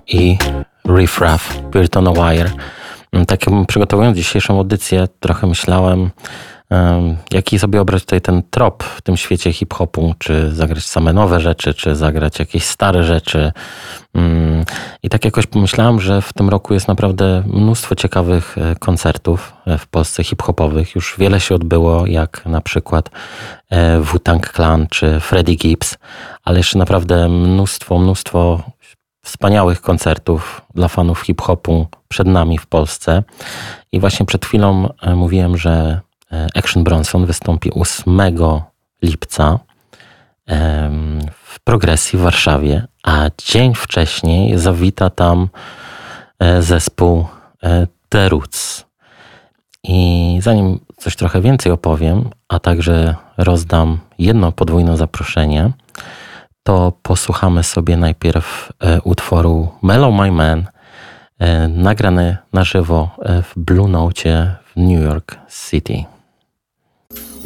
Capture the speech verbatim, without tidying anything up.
i Riff Raff, Built on a Wire. Tak jakbym przygotowując dzisiejszą audycję, trochę myślałem, jaki sobie obrać tutaj ten trop w tym świecie hip-hopu, czy zagrać same nowe rzeczy, czy zagrać jakieś stare rzeczy. I tak jakoś pomyślałem, że w tym roku jest naprawdę mnóstwo ciekawych koncertów w Polsce hip-hopowych. Już wiele się odbyło, jak na przykład Wu-Tang Clan czy Freddie Gibbs, ale jeszcze naprawdę mnóstwo, mnóstwo wspaniałych koncertów dla fanów hip-hopu przed nami w Polsce. I właśnie przed chwilą mówiłem, że Action Bronson wystąpi ósmego lipca w Progresji w Warszawie, a dzień wcześniej zawita tam zespół The Roots. I zanim coś trochę więcej opowiem, a także rozdam jedno podwójne zaproszenie, to posłuchamy sobie najpierw utworu Mellow My Man, nagrany na żywo w Blue Note w New York City.